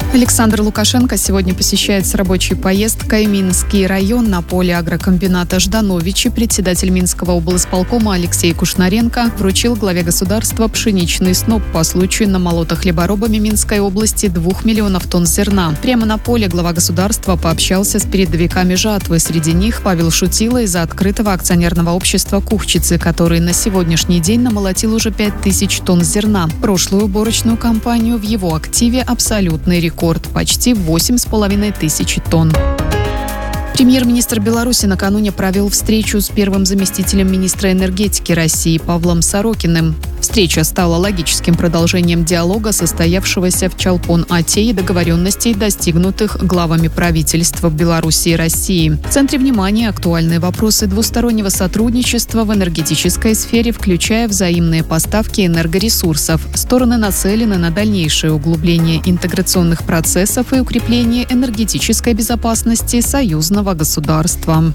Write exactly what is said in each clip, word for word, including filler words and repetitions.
Александр Лукашенко сегодня посещает с рабочей поездкой Минский район. На поле агрокомбината Ждановичи председатель Минского облисполкома Алексей Кушнаренко вручил главе государства пшеничный сноп по случаю намолота хлеборобами Минской области двух миллионов тонн зерна. Прямо на поле глава государства пообщался с передовиками жатвы. Среди них Павел Шутила из открытого акционерного общества «Кухчицы», который на сегодняшний день намолотил уже пять тысяч тонн зерна. Прошлую уборочную кампанию в его активе абсолютный рекорд. Почти восемь с половиной тысяч тонн. Премьер-министр Беларуси накануне провел встречу с первым заместителем министра энергетики России Павлом Сорокиным. Встреча стала логическим продолжением диалога, состоявшегося в Чолпон-Ате, и договоренностей, достигнутых главами правительств Беларуси и России. В центре внимания актуальные вопросы двустороннего сотрудничества в энергетической сфере, включая взаимные поставки энергоресурсов. Стороны нацелены на дальнейшее углубление интеграционных процессов и укрепление энергетической безопасности союзного государства.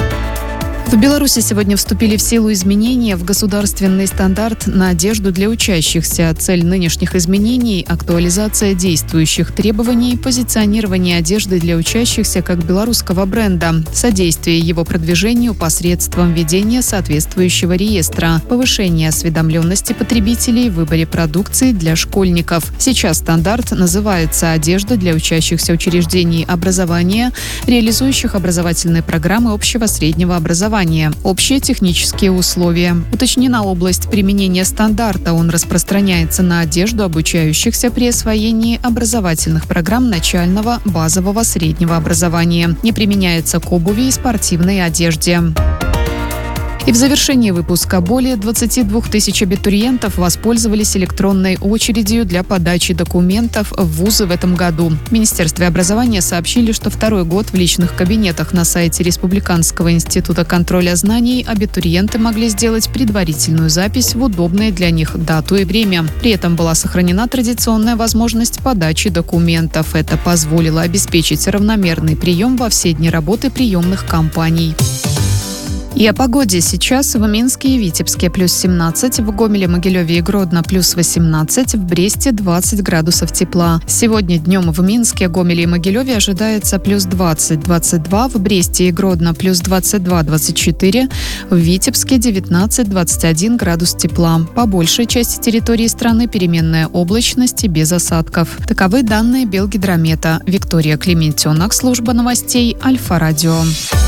В Беларуси сегодня вступили в силу изменения в государственный стандарт на одежду для учащихся. Цель нынешних изменений – актуализация действующих требований, позиционирование одежды для учащихся как белорусского бренда, содействие его продвижению посредством ведения соответствующего реестра, повышение осведомленности потребителей в выборе продукции для школьников. Сейчас стандарт называется «Одежда для учащихся учреждений образования, реализующих образовательные программы общего среднего образования». Общие технические условия. Уточнена область применения стандарта. Он распространяется на одежду обучающихся при освоении образовательных программ начального, базового, среднего образования. Не применяется к обуви и спортивной одежде. И в завершении выпуска более двадцати двух тысяч абитуриентов воспользовались электронной очередью для подачи документов в вузы в этом году. В Министерстве образования сообщили, что второй год в личных кабинетах на сайте Республиканского института контроля знаний абитуриенты могли сделать предварительную запись в удобное для них дату и время. При этом была сохранена традиционная возможность подачи документов. Это позволило обеспечить равномерный прием во все дни работы приемных компаний. И о погоде. Сейчас в Минске и Витебске плюс семнадцать, в Гомеле, Могилеве и Гродно плюс восемнадцать, в Бресте двадцать градусов тепла. Сегодня днем в Минске, Гомеле и Могилеве ожидается плюс двадцать - двадцать два, в Бресте и Гродно плюс двадцать два - двадцать четыре, в Витебске девятнадцать - двадцать один градус тепла. По большей части территории страны переменная облачность и без осадков. Таковы данные Белгидромета. Виктория Клементенок, служба новостей Альфа-Радио.